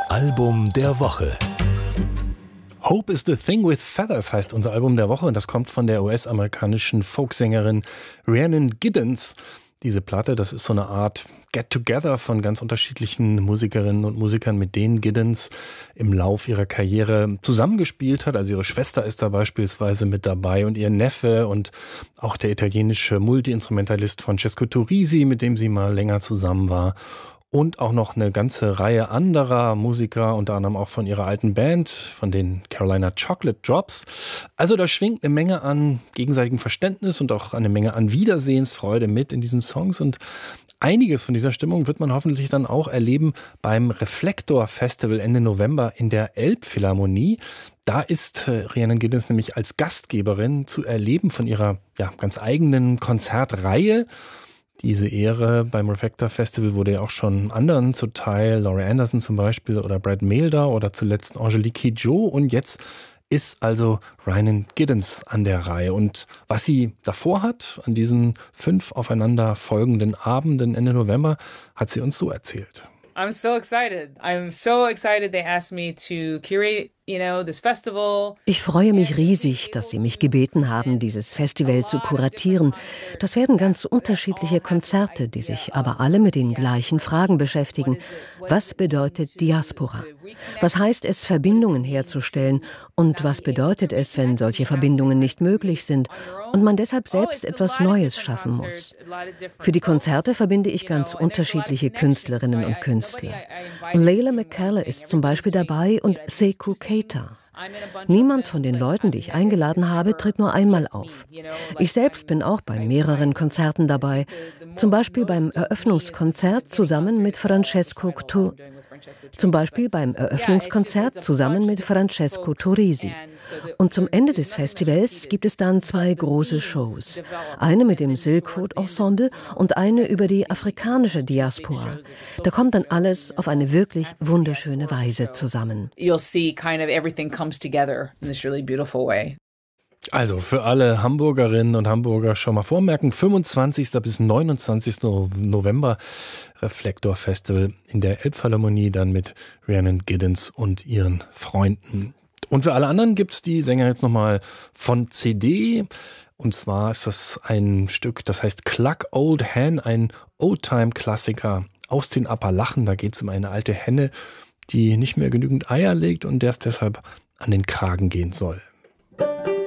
Album der Woche. Hope is the Thing with Feathers heißt unser Album der Woche und das kommt von der US-amerikanischen Folksängerin Rhiannon Giddens. Diese Platte, das ist so eine Art Get-Together von ganz unterschiedlichen Musikerinnen und Musikern, mit denen Giddens im Lauf ihrer Karriere zusammengespielt hat. Also ihre Schwester ist da beispielsweise mit dabei und ihr Neffe und auch der italienische Multi-Instrumentalist Francesco Turrisi, mit dem sie mal länger zusammen war. Und auch noch eine ganze Reihe anderer Musiker, unter anderem auch von ihrer alten Band, von den Carolina Chocolate Drops. Also da schwingt eine Menge an gegenseitigem Verständnis und auch eine Menge an Wiedersehensfreude mit in diesen Songs. Und einiges von dieser Stimmung wird man hoffentlich dann auch erleben beim Reflektor Festival Ende November in der Elbphilharmonie. Da ist Rhiannon Giddens nämlich als Gastgeberin zu erleben von ihrer ganz eigenen Konzertreihe. Diese Ehre beim Reflektor Festival wurde ja auch schon anderen zuteil, Laurie Anderson zum Beispiel oder Brad Mehldau oder zuletzt Angelique Kidjo. Und jetzt ist also Rhiannon Giddens an der Reihe. Und was sie davor hat, an diesen 5 aufeinander folgenden Abenden Ende November, hat sie uns so erzählt. I'm so excited. I'm so excited they asked me to curate, this festival. Ich freue mich riesig, dass Sie mich gebeten haben, dieses Festival zu kuratieren. Das werden ganz unterschiedliche Konzerte, die sich aber alle mit den gleichen Fragen beschäftigen. Was bedeutet Diaspora? Was heißt es, Verbindungen herzustellen? Und was bedeutet es, wenn solche Verbindungen nicht möglich sind und man deshalb selbst etwas Neues schaffen muss? Für die Konzerte verbinde ich ganz unterschiedliche Künstlerinnen und Künstler. Leila McKellar ist zum Beispiel dabei und Sekou Keita. Niemand von den Leuten, die ich eingeladen habe, tritt nur einmal auf. Ich selbst bin auch bei mehreren Konzerten dabei, zum Beispiel beim Eröffnungskonzert zusammen mit Francesco Turrisi. Und zum Ende des Festivals gibt es dann 2 große Shows. Eine mit dem Silk Road Ensemble und eine über die afrikanische Diaspora. Da kommt dann alles auf eine wirklich wunderschöne Weise zusammen. You'll see kind of everything comes together in this really beautiful way. Also für alle Hamburgerinnen und Hamburger schon mal vormerken, 25. bis 29. November Reflektor Festival in der Elbphilharmonie, dann mit Rhiannon Giddens und ihren Freunden. Und für alle anderen gibt es die Sänger jetzt nochmal von CD. Und zwar ist das ein Stück, das heißt Cluck Old Hen, ein Oldtime-Klassiker aus den Appalachen. Da geht es um eine alte Henne, die nicht mehr genügend Eier legt und der es deshalb an den Kragen gehen soll.